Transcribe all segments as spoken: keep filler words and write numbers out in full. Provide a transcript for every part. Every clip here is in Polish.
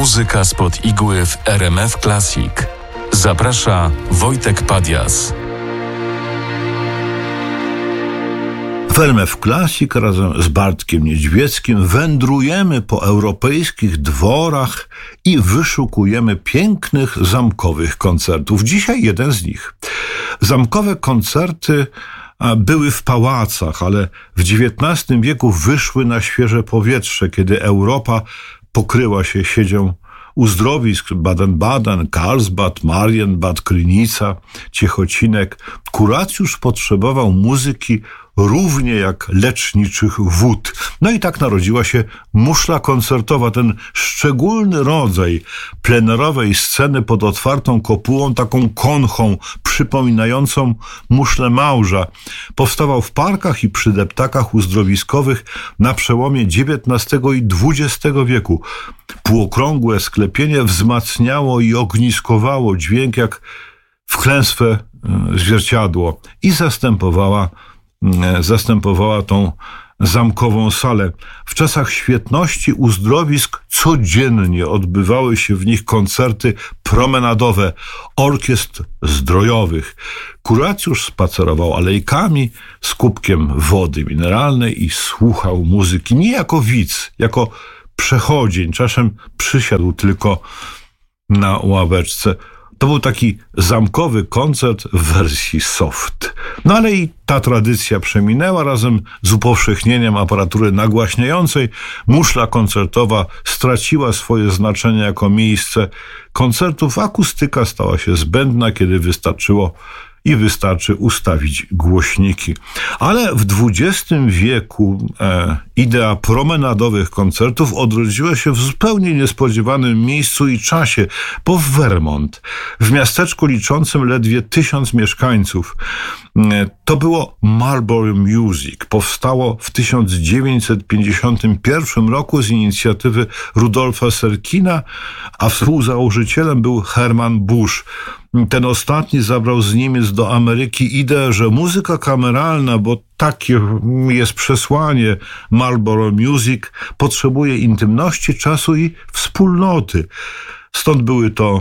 Muzyka spod igły w R M F Classic. Zaprasza Wojtek Padias. W R M F Classic razem z Bartkiem Niedźwieckim wędrujemy po europejskich dworach i wyszukujemy pięknych zamkowych koncertów. Dzisiaj jeden z nich. Zamkowe koncerty były w pałacach, ale w dziewiętnastym wieku wyszły na świeże powietrze, kiedy Europa pokryła się siedzią uzdrowisk Baden-Baden, Karlsbad, Marienbad, Krynica, Ciechocinek. Kuracjusz potrzebował muzyki równie jak leczniczych wód. No i tak narodziła się muszla koncertowa, ten szczególny rodzaj plenerowej sceny pod otwartą kopułą, taką konchą przypominającą muszlę małża. Powstawał w parkach i przy deptakach uzdrowiskowych na przełomie dziewiętnastego i dwudziestego wieku. Półokrągłe sklepienie wzmacniało i ogniskowało dźwięk jak wklęsłe zwierciadło i zastępowała zastępowała tą zamkową salę. W czasach świetności uzdrowisk codziennie odbywały się w nich koncerty promenadowe orkiestr zdrojowych. Kuracjusz spacerował alejkami z kubkiem wody mineralnej i słuchał muzyki nie jako widz, jako przechodzień. Czasem przysiadł tylko na ławeczce. To był taki zamkowy koncert w wersji soft. No ale i ta tradycja przeminęła razem z upowszechnieniem aparatury nagłaśniającej. Muszla koncertowa straciła swoje znaczenie jako miejsce koncertów. Akustyka stała się zbędna, kiedy wystarczyło i wystarczy ustawić głośniki. Ale w dwudziestym wieku e, idea promenadowych koncertów odrodziła się w zupełnie niespodziewanym miejscu i czasie, bo w Vermont, w miasteczku liczącym ledwie tysiąc mieszkańców. E, to było Marlboro Music. Powstało w tysiąc dziewięćset pięćdziesiątym pierwszym roku z inicjatywy Rudolfa Serkina, a współzałożycielem był Herman Busch. Ten ostatni zabrał z Niemiec do Ameryki ideę, że muzyka kameralna, bo takie jest przesłanie Marlboro Music, potrzebuje intymności, czasu i wspólnoty. Stąd były to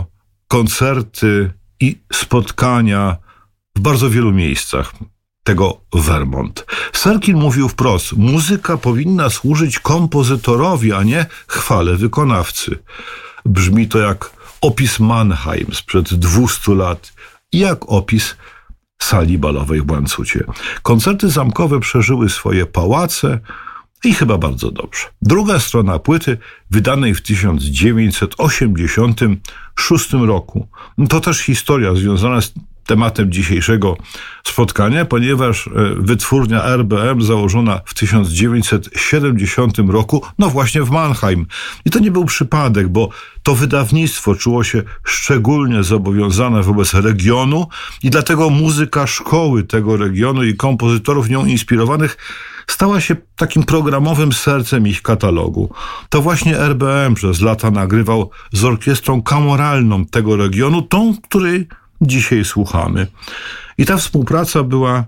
koncerty i spotkania w bardzo wielu miejscach tego Vermont. Serkin mówił wprost, muzyka powinna służyć kompozytorowi, a nie chwale wykonawcy. Brzmi to jak opis Mannheim sprzed dwustu lat i jak opis sali balowej w Łańcucie. Koncerty zamkowe przeżyły swoje pałace i chyba bardzo dobrze. Druga strona płyty, wydanej w tysiąc dziewięćset osiemdziesiątym szóstym roku. To też historia związana z tematem dzisiejszego spotkania, ponieważ wytwórnia R B M założona w tysiąc dziewięćset siedemdziesiątym roku, no właśnie w Mannheim. I to nie był przypadek, bo to wydawnictwo czuło się szczególnie zobowiązane wobec regionu i dlatego muzyka szkoły tego regionu i kompozytorów nią inspirowanych stała się takim programowym sercem ich katalogu. To właśnie R B M przez lata nagrywał z orkiestrą kamoralną tego regionu, tą, której dzisiaj słuchamy. I ta współpraca była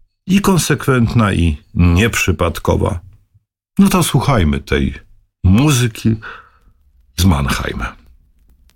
i konsekwentna, i nieprzypadkowa. No to słuchajmy tej muzyki z Mannheim.